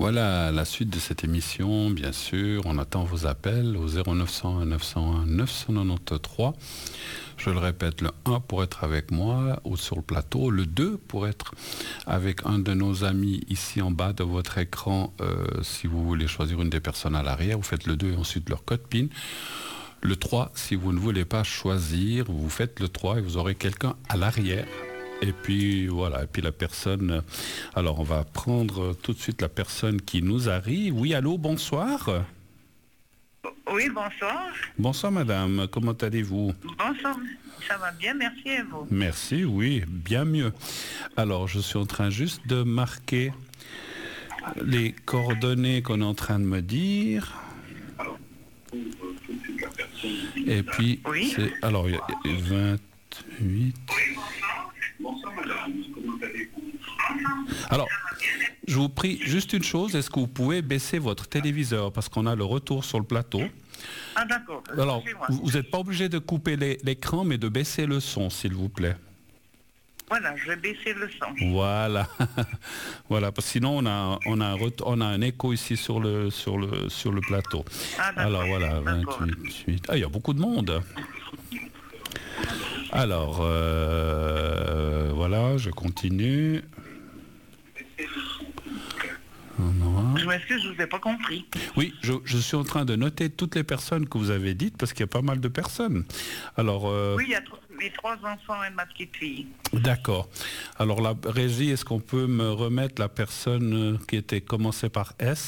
Voilà la suite de cette émission, bien sûr. On attend vos appels au 0901 901 993. Je le répète, le 1 pour être avec moi ou sur le plateau, le 2 pour être avec un de nos amis ici en bas de votre écran. Si vous voulez choisir une des personnes à l'arrière, vous faites le 2 et ensuite leur code PIN. Le 3, si vous ne voulez pas choisir, vous faites le 3 et vous aurez quelqu'un à l'arrière. Et puis voilà, et puis la personne... Alors on va prendre tout de suite la personne qui nous arrive. Oui, allô, bonsoir. Oui, bonsoir. Bonsoir madame, comment allez-vous? Bonsoir, ça va bien, merci et vous? Merci, oui, bien mieux. Alors je suis en train juste de marquer les coordonnées qu'on est en train de me dire. Et puis, oui. Alors il y a 28... Alors, je vous prie juste une chose, est-ce que vous pouvez baisser votre téléviseur parce qu'on a le retour sur le plateau. Ah d'accord. Alors, vous n'êtes pas obligé de couper l'écran, mais de baisser le son, s'il vous plaît. Voilà, je vais baisser le son. Voilà, voilà, parce que sinon on a un écho ici sur le plateau. Ah, alors voilà, 28. Ah, il y a beaucoup de monde. Alors, voilà, je continue. Je m'excuse, je ne vous ai pas compris. Oui, je suis en train de noter toutes les personnes que vous avez dites, parce qu'il y a pas mal de personnes. Alors, oui, il y a mes 3 enfants et ma petite fille. D'accord. Alors, la régie, est-ce qu'on peut me remettre la personne qui était commencée par S ?